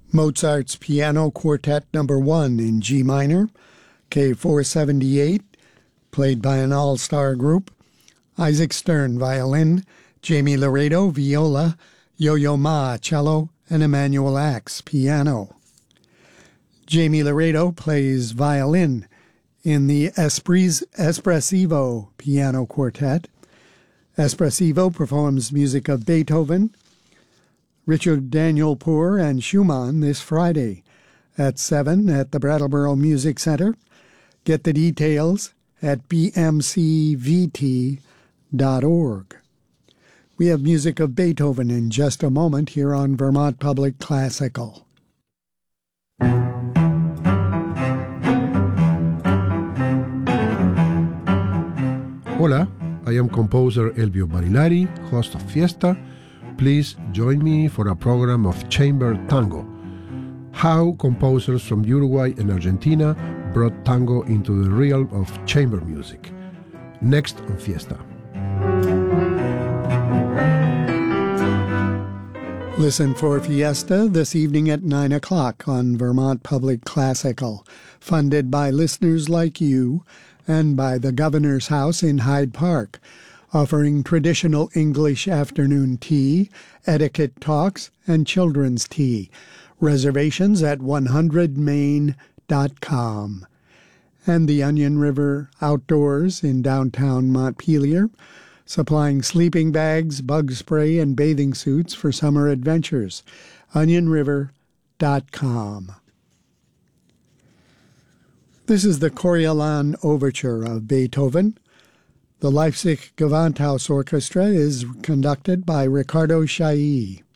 Mozart's Piano Quartet No. 1 in G minor, K478, played by an all-star group. Isaac Stern, violin, Jamie Laredo, viola, Yo-Yo Ma, cello, and Emmanuel Axe, piano. Jamie Laredo plays violin in the Espressivo Piano Quartet. Espressivo performs music of Beethoven, Richard Daniel Poor, and Schumann this Friday at 7 at the Brattleboro Music Center. Get the details at bmcvt.org. We have music of Beethoven in just a moment here on Vermont Public Classical. Hola, I am composer Elvio Barilari, host of Fiesta. Please join me for a program of chamber tango. How composers from Uruguay and Argentina brought tango into the realm of chamber music. Next on Fiesta. Listen for Fiesta this evening at 9 o'clock on Vermont Public Classical, funded by listeners like you and by the Governor's House in Hyde Park, offering traditional English afternoon tea, etiquette talks, and children's tea. Reservations at 100main.com. And the Onion River Outdoors in downtown Montpelier, supplying sleeping bags, bug spray, and bathing suits for summer adventures. onionriver.com. This is the Coriolan Overture of Beethoven. The Leipzig Gewandhaus Orchestra is conducted by Ricardo Chailly.